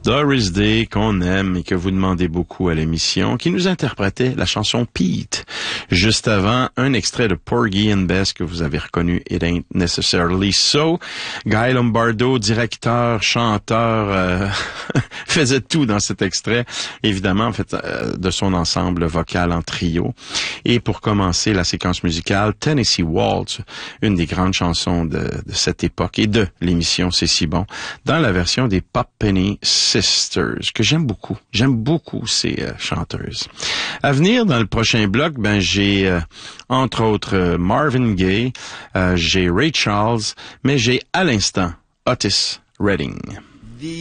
Doris Day, qu'on aime et que vous demandez beaucoup à l'émission, qui nous interprétait la chanson Pete. Juste avant, un extrait de Porgy and Bess que vous avez reconnu, It Ain't Necessarily So. Guy Lombardo, directeur, chanteur, faisait tout dans cet extrait, évidemment, en fait, de son ensemble vocal en trio. Et pour commencer la séquence musicale, Tennessee Waltz, une des grandes chansons de cette époque et de l'émission C'est si bon, dans la version des Pop Penny Sisters, que j'aime beaucoup. J'aime beaucoup ces chanteuses. À venir, dans le prochain bloc, j'ai entre autres Marvin Gaye, j'ai Ray Charles, mais j'ai à l'instant Otis Redding.